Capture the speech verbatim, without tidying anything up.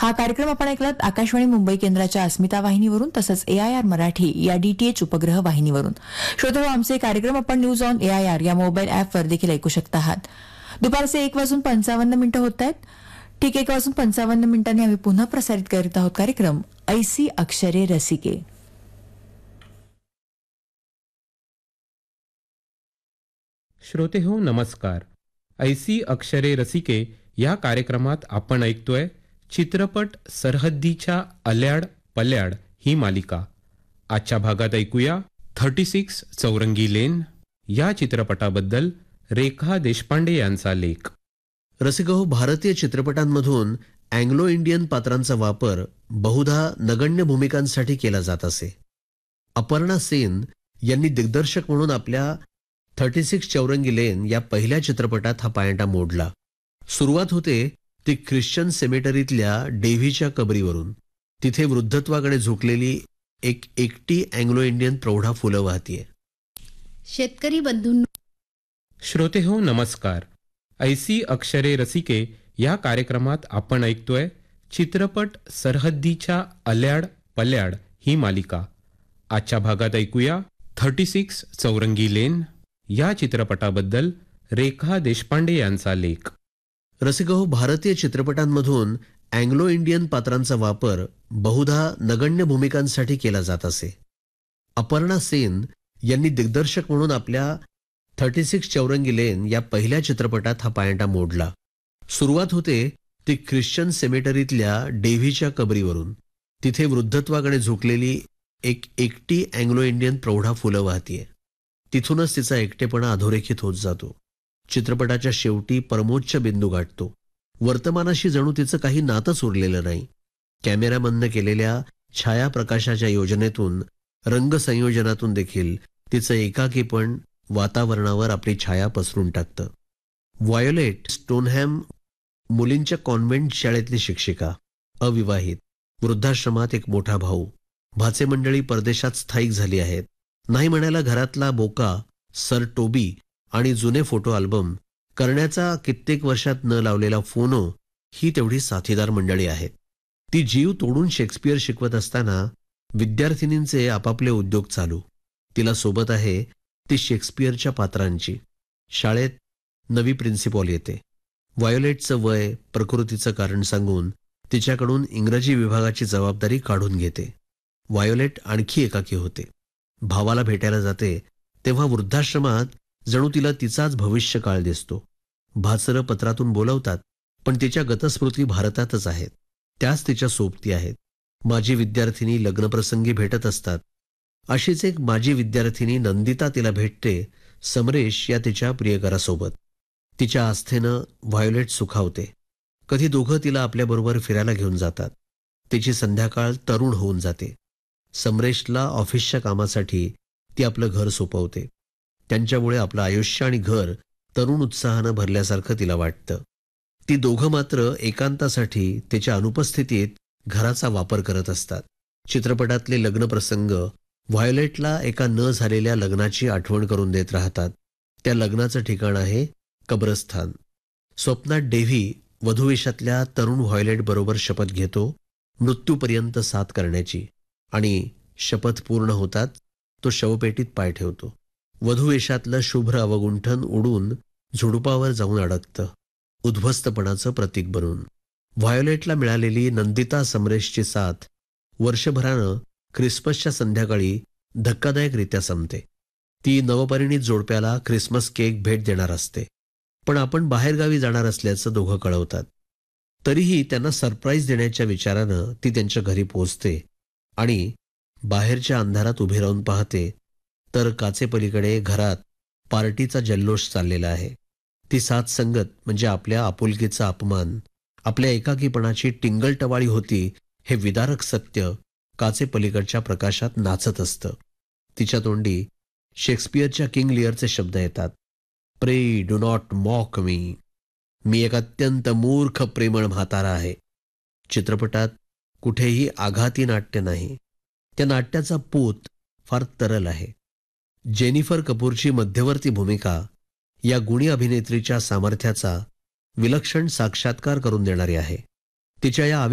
हा कार्यक्रम आपण ऐकलात आकाशवाणी मुंबई केंद्राच्या अस्मिता वाहिनीवरून तसंच एआयआर मराठी या डीटीएच उपग्रह वाहिनीवरून. श्रोते, आमचे कार्यक्रम आपण न्यूज ऑन एआयआर या मोबाईल ॲपवर देखील ऐकू शकता आहात. दुपारचे एक वाजून पंचावन्न मिनिटं होत आहेत. ठीक एक वाजून पंचावन्न मिनिटांनी आम्ही पुन्हा प्रसारित करीत आहोत कार्यक्रम ऐसी अक्षरे रसिके. श्रोते हो, नमस्कार. ऐसी अक्षरे रसिके या कार्यक्रमात आपण ऐकतोय चित्रपट सरहद्दीच्या अल्याड पल्याड ही मालिका. आजच्या भागात ऐकूया थर्टी सिक्स चौरंगी लेन या चित्रपटाबद्दल रेखा देशपांडे यांचा लेख. रसिको, भारतीय चित्रपटांमधून अँग्लो इंडियन पात्रांचा वापर बहुधा नगण्य भूमिकांसाठी केला जात असे. अपर्णा सेन यांनी दिग्दर्शक म्हणून आपल्या थर्टी सिक्स चौरंगी लेन या पहिल्या चित्रपटात हा पायंडा मोडला. सुरुवात होते ती ख्रिश्चन सेमेटरीतल्या डेव्हीच्या कबरीवरून. तिथे वृद्धत्वाकडे झुकलेली एक एकटी अँग्लो इंडियन प्रौढा फुलं वाहतीये. शेतकरी बंधूंनो, श्रोते हो, नमस्कार. ऐसी अक्षरे रसिके या कार्यक्रमात आपण ऐकतोय चित्रपट सरहद्दीच्या अल्याड पल्याड ही मालिका. आजच्या भागात ऐकूया थर्टी सिक्स चौरंगी लेन या चित्रपटाबद्दल रेखा देशपांडे यांचा लेख. रसिको, भारतीय चित्रपटांमधून अँग्लो इंडियन पात्रांचा वापर बहुधा नगण्य भूमिकांसाठी केला जात असे. अपर्णा सेन यांनी दिग्दर्शक म्हणून आपल्या थर्टी सिक्स चौरंगी लेन या पहिल्या चित्रपटात हा पायंडा मोडला. सुरुवात होते ती ख्रिश्चन सेमेटरीतल्या डेव्हीच्या कबरीवरून. तिथे वृद्धत्वाकडे झुकलेली एक एकटी अँग्लो इंडियन प्रौढा फुलं वाहतीये. तिथूनच तिचा एकटेपणा अधोरेखित होत जातो. चित्रपटाच्या शेवटी परमोच्च बिंदू गाठतो. वर्तमानाशी जणू तिचं काही नातंच उरलेलं नाही. कॅमेरामननं केलेल्या छायाप्रकाशाच्या योजनेतून, रंगसंयोजनातून देखील तिचं एकाकीपण वातावरणावर आपली छाया पसरून टाकतं. व्हायोलेट स्टोनहॅम मुलींच्या कॉन्व्हेंट शाळेतली शिक्षिका, अविवाहित, वृद्धाश्रमात एक मोठा भाऊ, भाचे मंडळी परदेशात स्थायिक झाली आहेत. नाही म्हणायला घरातला बोका सर टोबी आणि जुने फोटो अल्बम करण्याचा कित्येक वर्षात न लावलेला फोनो ही तेवढी साथीदार मंडळी आहेत. ती जीव तोडून शेक्सपियर शिकवत असताना विद्यार्थिनींचे आपापले उद्योग चालू. तिला सोबत आहे ती शेक्सपियरच्या पात्रांची. शाळेत नवी प्रिन्सिपॉल येते. व्हायोलेटचं वय, प्रकृतीचं कारण सांगून तिच्याकडून इंग्रजी विभागाची जबाबदारी काढून घेते. व्हायोलेट आणखी एकाकी होते. भावाला भेटायला जाते तेव्हा वृद्धाश्रमात जणू तिला तिचाच भविष्यकाळ दिसतो. भाचरं पत्रातून बोलवतात, पण तिच्या गतस्मृती भारतातच आहेत. त्याच तिच्या सोबती आहेत. माजी विद्यार्थिनी लग्नप्रसंगी भेटत असतात. अशीच एक माजी विद्यार्थिनी नंदिता तिला भेटते समरेश या तिच्या प्रियकरासोबत. तिच्या आस्थेनं व्हायोलेट सुखावते. कधी दोघं तिला आपल्याबरोबर फिरायला घेऊन जातात. तिची संध्याकाळ तरुण होऊन जाते. समरेशला ऑफिसच्या कामासाठी ती आपलं घर सोपवते. त्यांच्यामुळे आपलं आयुष्य आणि घर तरुण उत्साहानं भरल्यासारखं तिला वाटतं. ती दोघं मात्र एकांतासाठी तिच्या अनुपस्थितीत घराचा वापर करत असतात. चित्रपटातले लग्नप्रसंग व्हायोलेटला एका न झालेल्या लग्नाची आठवण करून देत राहतात. त्या लग्नाचं ठिकाण आहे कब्रस्थान. स्वप्नात डेव्ही वधूवेशातल्या तरुण व्हायोलेट बरोबर शपथ घेतो मृत्यूपर्यंत साथ करण्याची, आणि शपथ पूर्ण होतात तो शवपेटीत पाय ठेवतो. वधूवेशातलं शुभ्र अवगुंठन उडून झुडुपावर जाऊन अडकतं, उद्ध्वस्तपणाचं प्रतीक बनून. व्हायोलेटला मिळालेली नंदिता समरेशची साथ वर्षभरानं ख्रिसमसच्या संध्याकाळी धक्कादायकरित्या संपते. ती नवपरिणीत जोडप्याला ख्रिसमस केक भेट देणार असते, पण आपण बाहेरगावी जाणार असल्याचं दोघं कळवतात. तरीही त्यांना सरप्राईज देण्याच्या विचारानं ती त्यांच्या घरी पोहोचते आणि बाहेरच्या अंधारात उभी राहून पाहते तर काचेपलीकडे घरात पार्टीचा जल्लोष चाललेला आहे. ती साथ संगत म्हणजे आपल्या आपुलकीचा अपमान, आपल्या एकाकीपणाची टिंगलटवाळी होती हे विदारक सत्य काचेपलीकडच्या प्रकाशात नाचत असतं. तिच्या तोंडी शेक्सपियरच्या किंग लिअरचे शब्द येतात, प्रे डू नॉट मॉक मी. मी एक अत्यंत मूर्ख प्रेमळ म्हातारा आहे. चित्रपटात कुठेही आघाती नाट्य नाही. त्या नाट्याचा पोत फार तरल आहे. जेनिफर कपूरची मध्यवर्ती भूमिका या गुणी अभिनेत्रीच्या सामर्थ्याचा विलक्षण साक्षात्कार करून देणारी आहे. तिच्या या